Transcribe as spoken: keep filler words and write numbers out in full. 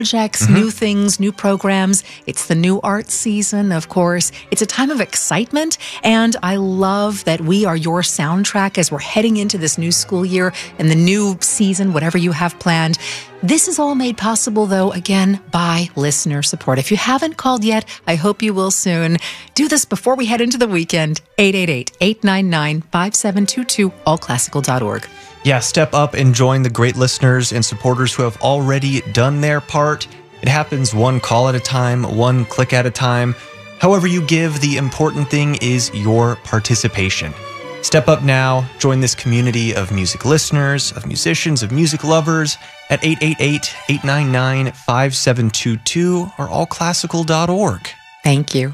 projects, mm-hmm. new things, new programs. It's the new art season, of course. It's a time of excitement, and I love that we are your soundtrack as we're heading into this new school year and the new season, whatever you have planned. This is all made possible, though, again, by listener support. If you haven't called yet, I hope you will soon. Do this before we head into the weekend. eight eight eight, eight nine nine, five seven two two, all classical dot org. Yeah, step up and join the great listeners and supporters who have already done their part. It happens one call at a time, one click at a time. However you give, the important thing is your participation. Step up now, join this community of music listeners, of musicians, of music lovers at eight eight eight, eight nine nine, five seven two two or all classical dot org. Thank you.